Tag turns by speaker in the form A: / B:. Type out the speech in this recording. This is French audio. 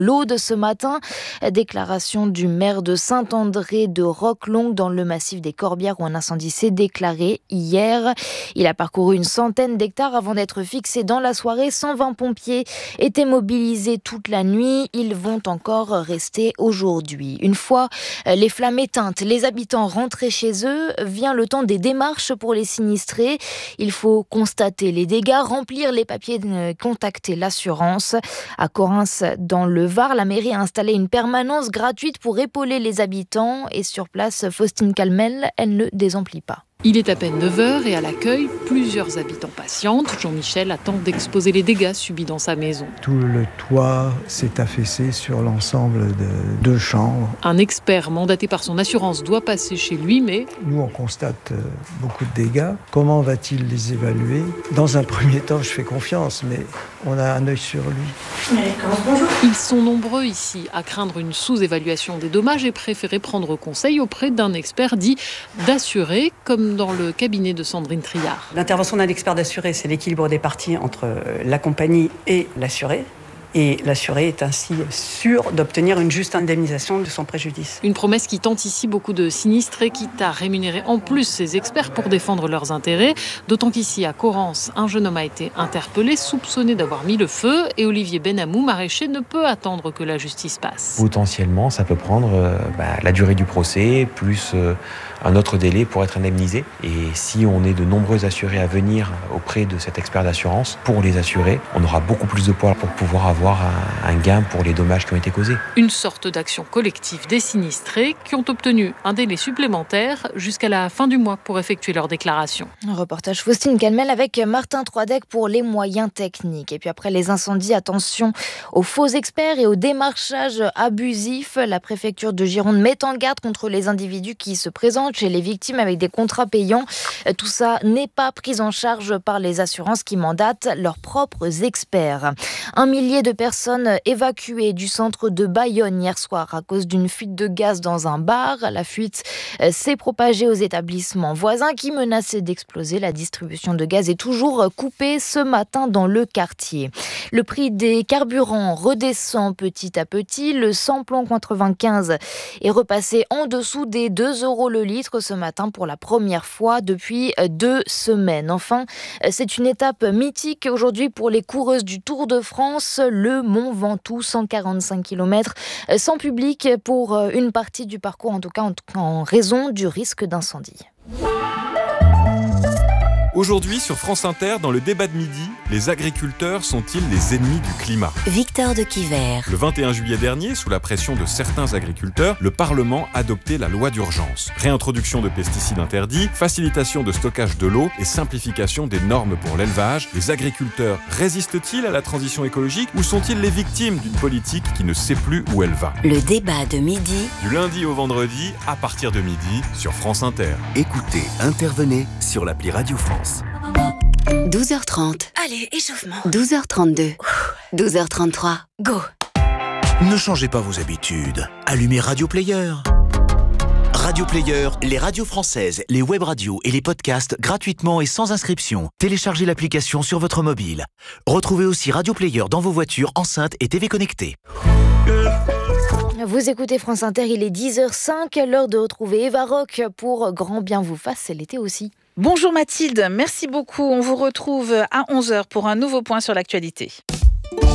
A: l'Aude ce matin. Déclaration du maire de Saint-André de Roquelongue dans le massif des Corbières où un incendie s'est déclaré hier. Il a parcouru une centaine d'hectares avant d'être fixé dans la soirée. 120 pompiers étaient mobilisés toute la nuit. Ils vont encore rester aujourd'hui. Une fois les flammes éteintes, les habitants rentrés chez eux, vient le temps des démarches pour les sinistrés. Il faut constater les dégâts, remplir les papiers, contacter l'assurance. À Correns, dans le Var, la mairie a installé une permanence gratuite pour épauler les habitants. Et sur place, Faustine Calmel, elle ne désemplit pas.
B: Il est à peine 9h et à l'accueil, plusieurs habitants patientent. Jean-Michel attend d'exposer les dégâts subis dans sa maison.
C: Tout le toit s'est affaissé sur l'ensemble de 2 chambres.
B: Un expert mandaté par son assurance doit passer chez lui, mais...
C: Nous, on constate beaucoup de dégâts. Comment va-t-il les évaluer ? Dans un premier temps, je fais confiance, mais on a un œil sur lui.
B: Bonjour. Ils sont nombreux ici à craindre une sous-évaluation des dommages et préférer prendre conseil auprès d'un expert dit d'assuré, comme dans le cabinet de Sandrine Triard.
D: L'intervention d'un expert d'assuré, c'est l'équilibre des parties entre la compagnie et l'assuré. Et l'assuré est ainsi sûr d'obtenir une juste indemnisation de son préjudice.
B: Une promesse qui tente ici beaucoup de sinistrés, quitte à rémunérer en plus ces experts pour défendre leurs intérêts. D'autant qu'ici, à Correns, un jeune homme a été interpellé, soupçonné d'avoir mis le feu. Et Olivier Benamou, maraîcher, ne peut attendre que la justice passe.
E: Potentiellement, ça peut prendre la durée du procès, plus un autre délai pour être indemnisé. Et si on est de nombreux assurés à venir auprès de cet expert d'assurance, pour les assurés, on aura beaucoup plus de poids pour pouvoir avoir un gain pour les dommages qui ont été causés.
B: Une sorte d'action collective des sinistrés qui ont obtenu un délai supplémentaire jusqu'à la fin du mois pour effectuer leur déclaration.
A: Un reportage Faustine Calmel avec Martin Troidec pour les moyens techniques. Et puis après les incendies, attention aux faux experts et au démarchage abusif. La préfecture de Gironde met en garde contre les individus qui se présentent chez les victimes avec des contrats payants. Tout ça n'est pas pris en charge par les assurances qui mandatent leurs propres experts. 1 millier de personnes évacuées du centre de Bayonne hier soir à cause d'une fuite de gaz dans un bar. La fuite s'est propagée aux établissements voisins qui menaçaient d'exploser. La distribution de gaz est toujours coupée ce matin dans le quartier. Le prix des carburants redescend petit à petit. Le samplon 95 est repassé en dessous des 2 € le litre ce matin pour la première fois depuis 2 semaines. Enfin, c'est une étape mythique aujourd'hui pour les coureuses du Tour de France. Le Mont Ventoux, 145 km sans public pour une partie du parcours, en tout cas en raison du risque d'incendie.
F: Aujourd'hui, sur France Inter, dans le débat de midi, les agriculteurs sont-ils les ennemis du climat ?
G: Victor de Quiver.
F: Le 21 juillet dernier, sous la pression de certains agriculteurs, le Parlement a adopté la loi d'urgence. Réintroduction de pesticides interdits, facilitation de stockage de l'eau et simplification des normes pour l'élevage. Les agriculteurs résistent-ils à la transition écologique ou sont-ils les victimes d'une politique qui ne sait plus où elle va ?
G: Le débat de midi.
F: Du lundi au vendredi, à partir de midi, sur France Inter.
H: Écoutez, intervenez sur l'appli Radio France.
G: 12h30.
I: Allez, échauffement.
G: 12h32. 12h33. Go.
H: Ne changez pas vos habitudes. Allumez Radio Player. Radio Player, les radios françaises, les web radios et les podcasts gratuitement et sans inscription. Téléchargez l'application sur votre mobile. Retrouvez aussi Radio Player dans vos voitures, enceintes et TV connectées.
A: Vous écoutez France Inter, il est 10h05, l'heure de retrouver Eva Rock pour Grand Bien vous fasse, c'est l'été aussi.
J: Bonjour Mathilde, merci beaucoup. On vous retrouve à 11h pour un nouveau point sur l'actualité.